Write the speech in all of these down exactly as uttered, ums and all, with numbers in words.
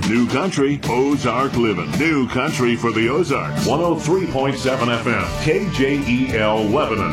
New Country, Ozark Living. New Country for the Ozarks. one oh three point seven F M. K J E L Lebanon.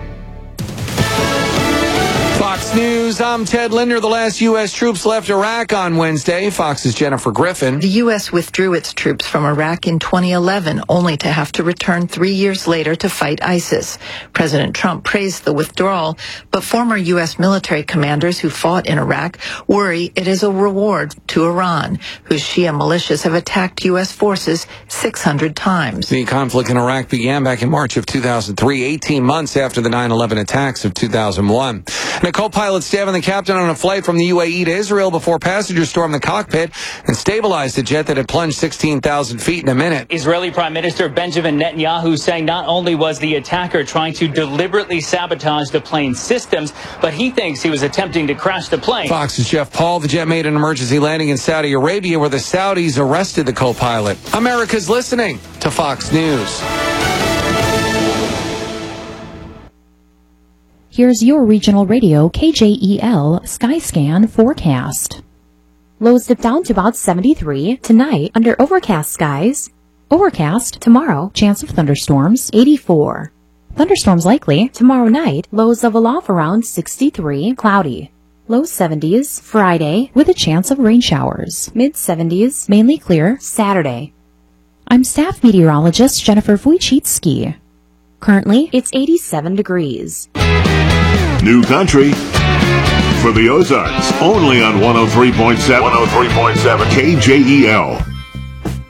Fox News, I'm Ted Linder. The last U S troops left Iraq on Wednesday. Fox's Jennifer Griffin. The U S withdrew its troops from Iraq in twenty eleven, only to have to return three years later to fight ISIS. President Trump praised the withdrawal, but former U S military commanders who fought in Iraq worry it is a reward to Iran, whose Shia militias have attacked U S forces six hundred times. The conflict in Iraq began back in March of two thousand three, eighteen months after the nine eleven attacks of two thousand one. And a co-pilot stabbing the captain on a flight from the U A E to Israel before passengers stormed the cockpit and stabilized a jet that had plunged sixteen thousand feet in a minute. Israeli Prime Minister Benjamin Netanyahu saying not only was the attacker trying to deliberately sabotage the plane's systems, but he thinks he was attempting to crash the plane. Fox's Jeff Paul. The jet made an emergency landing in Saudi Arabia where the Saudis arrested the co-pilot. America's listening to Fox News. Here's your regional radio K J E L Skyscan forecast. Lows dip down to about seventy-three tonight under overcast skies. Overcast tomorrow, chance of thunderstorms eighty-four. Thunderstorms likely tomorrow night, lows level off around sixty-three, cloudy. Low seventies Friday with a chance of rain showers. Mid seventies, mainly clear Saturday. I'm staff meteorologist Jennifer Wojcicki. Currently, it's eighty-seven degrees. New Country for the Ozarks. Only on one oh three point seven. one oh three point seven K J E L.